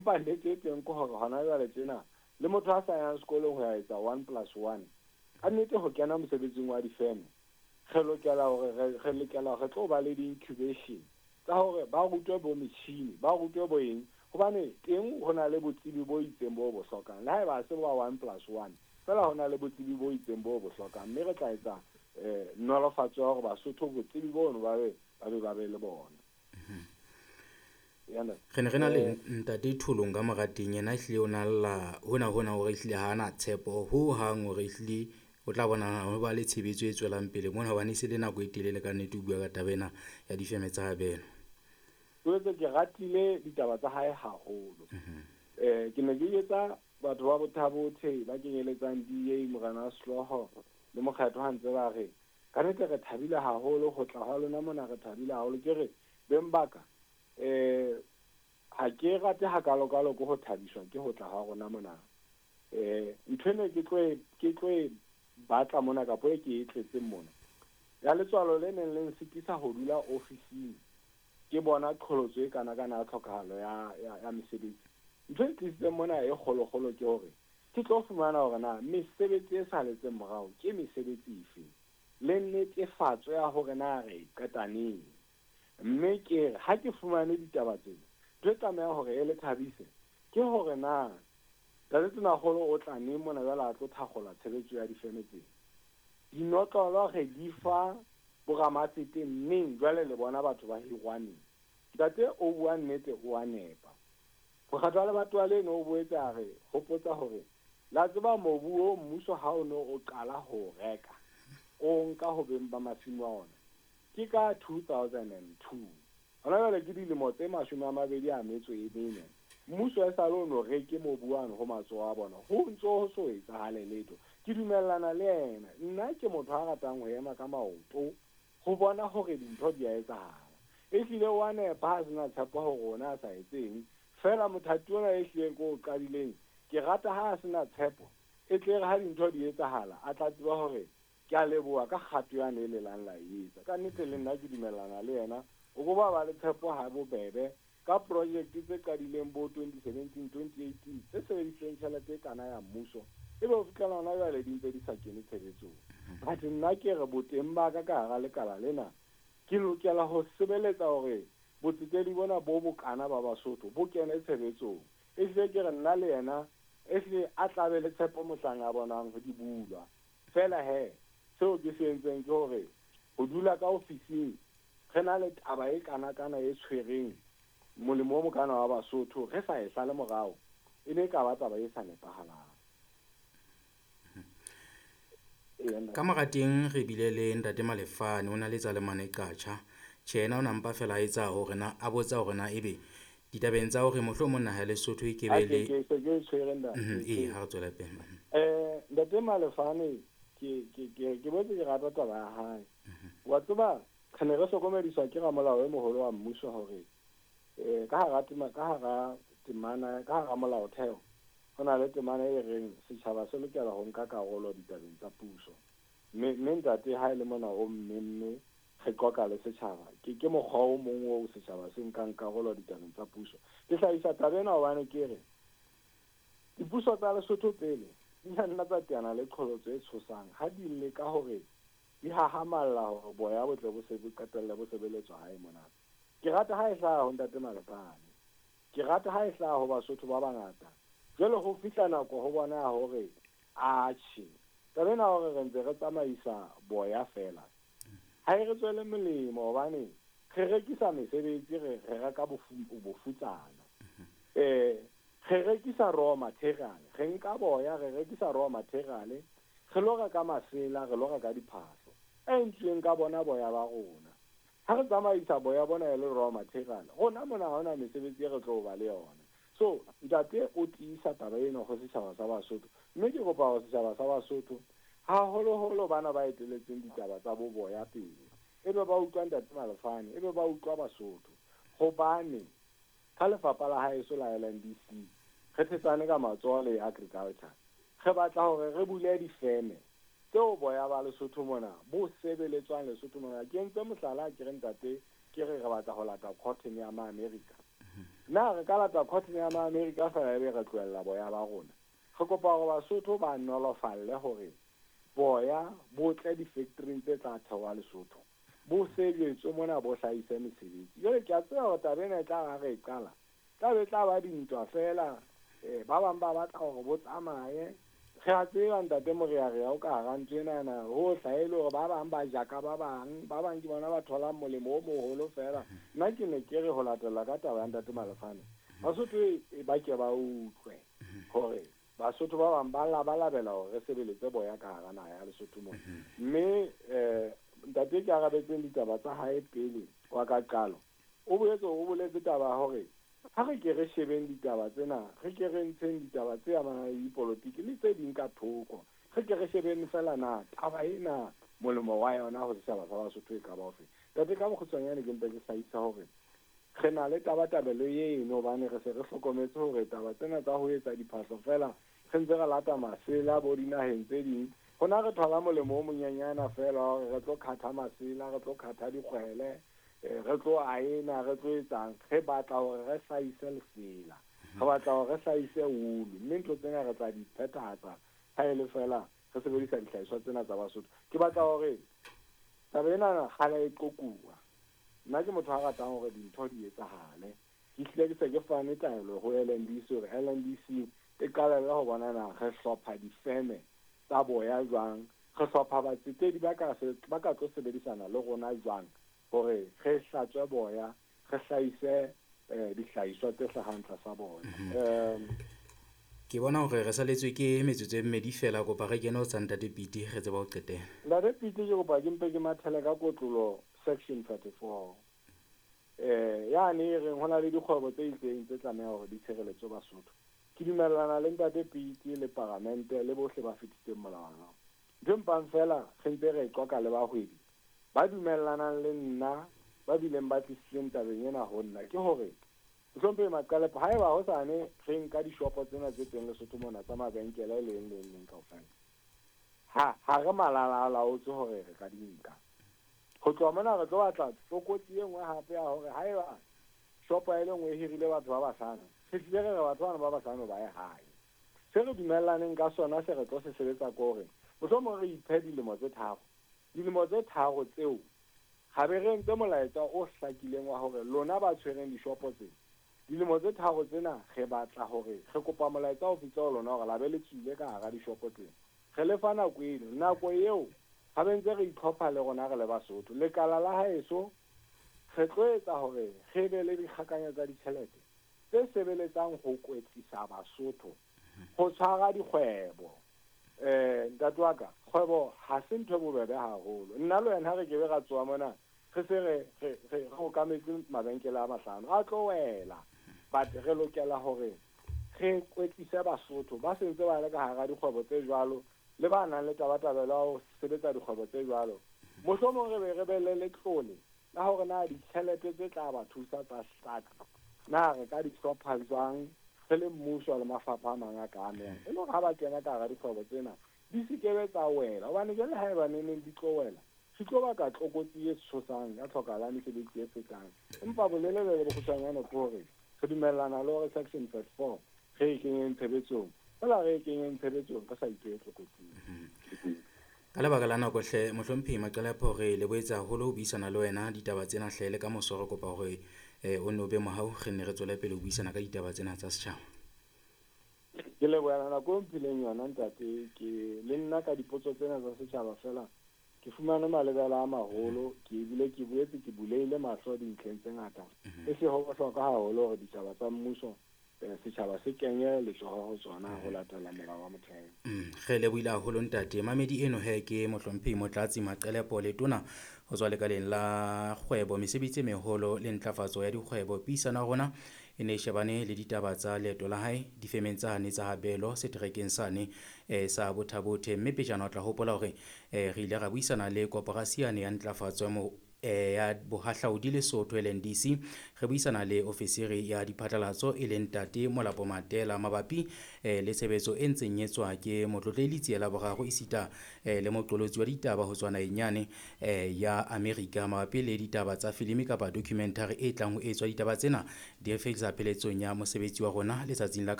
ba nnete teng ko hore hona jwale tjena le motho a sa yang sekolong ho ya etsa 1+1 ka nnete ho kena mosebetsing wa difeme re lokela re tlo ba le di-incubation tsa hore ba rutwe bo metjhini ba rutwe bo eng hobane teng ho na le botsebi bo itseng bo hlokang le haeba se ba 1+1 fela ho na le botsebi bo itseng bo hlokang mme re tla etsa nolofatso ya hore Basotho botsebi bono ba be le bona. Re ne re na le ntate Tholong ka morateng yena ehlile o na lla hona hore ehlile ha ana tshepo ho hang hore ehlile o tla bona ho ba le tshebetso e tswelang pele mona hobane se le nako e telele ka nnete o bua ka tabena ya difeme tsa habeno. Ke ratile ditaba tsa hae haholo. Ke ne ke etsa batho ba bothabothe ba kenyeletsang DA Morana Sloho le mokgatlo ha ntse ba re ka nnete re thabile haholo ho tla ha lona mona re thabile haholo ke re beng baka ha ke rate hakalo ko ho thabiswa ke ho tla ha rona mona nthwene ke tlo batla mona ka poe ke tletseng mona ya letswalo le neng le nsikisa ho dula ofising ke bona qholotso e kana ya tlhokahalo ya mesebetsi ntho e tlisitseng mona e kgolo ke hore ke tlo fumana hore na mesebetsi e saletseng morao ke mesebetsi efe le netefatso ya hore na re qataneng mme ke ha ke fumane ditaba tsena tlo tlameha hore e le thabise ke hore na tsena holo o tla neng mona jwale a tlo thakgola tshebetso ya difeme tsena dinotlolo re di fa boramasete nneng jwale le bona batho ba hirwaneng ntate o bua nnete o a nepa mokgatlo le batho le no o boetse a re hopotsa hore la tseba mobu o mmuso ha o no o qala ho reka o nka ho beng ba masimo a ona ke ka 2002 hona jwale ke dilemo tse 24 mmuso e sa le no reke mobu wana ho matsoho a bona ho ntso ho so etsahale letho ke dumellana le yena nna ke motho a ratang ho ema ka maoto ho bona hore dintho di a etsahala ehlile wa nepa ha sena tshepo ho rona a sa etseng fela mothati ona ehlileng ko o qadileng ke rata ha sena tshepo e tle ha dintho di etsahala a tla tseba hore ke a leboha ka kgato ya ne le lang la etsa ka nnete le nna ke dumellana le yena o go ba le tshepo ha bobebe ka project tse qadileng bo 2017 2018 tse sebedisitseng tjhelete kana ya mmuso ebe o fitla lona jwale di ntse di sa kene tshebetsong but nna ke re boteng ba ka hara lekala lena ke lokela ho sebeletsa hore botsetedi bona bo bokana ba Basotho bo kene tshebetsong ehle ke re nna le yena ehle a tlabe le tshepo mohlang a bonang ho di bulwa fela seo ke se entseng ke hore ho dula ka ofising re na le taba e kana e tshwereng molemo o mokana wa Basotho re sa ehla le morao e ne ka ba taba e sa nepahalang. Ka magateng re bile le ntate Malefane o na le tsa le mane qacha tjena o nampa fela etsa hore na a botsa hore na ebe ditabeng tsa hore mohlomong naha ya Lesotho e kebe le ke tshwerenda ha re tswela pele ntate Malefane ke botse ke rata taba ya hae wa tseba khane re sokomediswa ke ramolao e moholo wa mmuso hore ka hara molaotheo ho na le temana e reng setjhaba se lokela ho nka karolo ditabeng tsa puso mme ntate ha ile mona o mme re qoqa le setjhaba ke mokgwa o mong o setjhaba se nkang karolo ditabeng tsa puso ke hlahisa tabena hobane ke re dipuso tsa Lesotho pele di nna tsa teana le qholotso e tshosang ha di le ka hore di hahamalla hore boya botle bo se bo qetelle bo sebeletswa hae mona ke rata ha e hlaha ho ntate Malefane ke rata ha e hlaha ho Basotho ba bangata jwale ho fihla nako ho bona hore atjhe tabena hore re ntse re tsamaisa boya fela ha re tswele molemo hobane re rekisa mesebetsi re reka bofutsana re rekisa raw material re nka boya re rekisa raw material re lo reka masela re lo reka diphahlo e ntleng ka bona boya ba rona ha re tsamaisa boya bona le raw material rona mona hona mesebetsi re tlo ba le yona so ntate o tiisa taba eno go setjhaba sa Basotho mme ke kopa go setjhaba sa Basotho ha holo bana ba eteletseng ditaba tsa boboya pele ebe ba utlwa ntate Malefane ebe ba utlwa Basotho hobane ka lefapha la haeso la LNDC re thetsane ka matsoho le agriculture re batla hore re bule difeme tseo boya ba Lesotho mona bo sebeletswang Lesotho mona ke ntse mohlala ke re ntate ke re batla ho lata cotton ya ma America nna re ka lata cotton ya America fela ebe re tlohella boya ba rona. Re kopa gore Basotho ba nolofalle gore boya bo tle di-factory tse tsa thewa Lesotho bo sebetswe mona bo hlahise mesebetsi. Jwale ke a tseba gore taba ena e tla ga re qala tla ba dintwa fela ba bang ba batla gore bo tsamaye. Re a tseba ntate Moriare o ka hara ntho enana ho hlahile gore ba bang ba jaka ba bang ke bona ba tholang molemo o moholo fela. Nna ke ne ke re ho latela ka taba ya ntate Malefane, Basotho ba ke ba utlwe gore Basotho ba bang ba labela gore re sebeletse boya ka hara naha ya Lesotho mo. Mme ntate ke arabetseng ditaba tsa hae pele wa ka qalo o boletse taba hore ha re ke re shebeng ditaba tsena, re ke re ntsheng ditaba tse amanang le dipolotiki le tse ding ka thoko, re ke re shebeng fela na taba ena molemo wa yona ho setjhaba sa Basotho e ka ba ofe. Tate ka mokgutshwanyane ke mpe ke hlahisa hore re na le tabatabelo eno hobane re se re hlokometse hore taba tsena tsa ho etsa diphahlo fela re ntse re lata masela bo dinaheng tse ding. Hona re thola molemo o monyenyana fela hore re tlo khatha masela, re tlo khatha dikgwele, re tlo aena, re tlo etsang. Re batla hore re hlahise lesela, re batla hore re hlahise wulu, mme ntho tsena re tla di phethahatsa ha e le fela re sebedisa dihlahiswa tsena tsa Basotho. Ke batla hore taba ena kgale e qokuwa. Nna ke motho a ratang hore dintho di etsahale. Ke hlile ke se ke fane taelo ho LNDC hore LNDC e qalelle ho bona na re hlopha difeme tsa boya jwang, re hlopha batsetedi ba ka tlo sebedisana le rona jwang hore re hlatswe boya, re hlahise dihlahiswa tse hlahang tlasa boya. Ke bona hore re saletswe ke metsotso e mmedi fela, kopa re kene ho tsa Ntate Pete re tseba ho qetela. Ntate Pete ke kopa ke mpe ke mathele ka kotlolo section 34. Yane e reng hona le dikgwebo tse itseng tse tlameha hore di tshireletswe Basotho. Ke dumellana le Ntate Pete le Parlamente le bohle ba fetisitseng molawana. Ntho empang fela re ntse re qoqa le bahwebi ba dumellanang le nna ba bileng ba tlisitseng tabeng ena ho nna ke hore Hlomphe Maqalepo haeba ho sane re nka dishopo tsena tse teng Lesotho mona tsa mabenkele le leng kaofela, ha re malalaalaotswe hore re ka di nka. Ho tloha mona re tlo batla tlokotsi e nngwe hape ya hore haeba shopo e le nngwe e hirile batho ba bahlano, re tlile re batho bana ba bahlano ba ye hae. Se re dumellaneng ka sona se re tlo se sebetsa ko hore mohlomong re iphe dilemo tse tharo tseo ga be re ntse molaetsa o hlakileng wa hore lona ba tshwereng dishopo tse dilemo tse tharo tsena re batla hore re kopa molaetsa o fitsa ho lona hore la be le tswile ka hara dishopo tsena. Re lefa nako eo ga be ntse re itlhopha le rona re le Basotho. Lekala la haeso re tlo etsa hore re be le dikgakanya tsa ditjhelete tse sebeletsang ho kwetlisa Basotho ho tshwara dikgwebo. Ntate wa ka, kgwebo ha se ntho e bobebe haholo. Nna le wena ha re ke be ra tsoha mona re se re okametse mabenkele a mahlano a tlo wela, but re lokela hore re kwetlise Basotho ba sentse ba le ka hara dikgwebo tse jwalo le ba nang le tabatabelo ho sebetsa dikgwebo tse jwalo. Mohlomong re be le letlole la hore na ditjhelete tse tla ba thusa tsa hlaka na re ka di hlopha jwang re le mmuso le mafapha a mang a ka amehang, e le hore ha ba kena ka hara dikgwebo tsena di se kebe tsa wela. Hobane jwale haeba neneng di tlo wela, se tlo baka tlokotsi e tshosang ya tlhokahalang mesebetsi e fetang. Empa bolelele le bokgutshwanyane ke hore re dumellana le hore section 34 re e kenyeng tshebetsong, fela re e kenyeng tshebetsong re sa ipee tlokotsing. Ka lebaka la nako hle Mohlomphehi Maqalepo re le boetsa haholo ho buisana le wena ditaba tsena hle le ka moso re kopa hore o no be mohau re ne re tswela pele ho buisana ka ditaba tsena tsa setjhaba. Ke lebohela nako e mphileng yona ntate, ke le nna ka dipotso tsena tsa setjhaba fela ke fumane malebela a maholo, ke bile ke boetse ke buleile mahlo dintlheng tse ngata e se ho bohlokwa haholo hore ditaba tsa mmuso setjhaba se kenye letsoho ho tsona ho latela molao wa motheo. Re lebohile haholo ntate. Mamedi eno he ke Mohlomphehi Motlatsi Maqalepo letona ho tswa lekaleng la kgwebo, mesebetsi e meholo le ntlafatso ya dikgwebo. Puisano ya rona e ne shebane le ditaba tsa leeto la hae difemeng tsa hane tsa Habelo seterekeng sane sa Bothabothe, mme pejana o tla hopola hore re ile ra buisana le koporasi yane ya ntlafatso ya bohahlaudi Lesotho LNDC re buisana le ofisiri ya diphatlalatso e leng Ntate Molapo Matela mabapi le tshebetso e ntseng etswa ke motlotledi Tsiela boraro isita le moqolotsi wa ditaba ho tswa naheng yane ya Amerika mabapi le ditaba tsa filimi kapa documentary e tlang ho etswa. Ditaba tsena di re fekisa pheletsong ya mosebetsi wa rona letsatsing la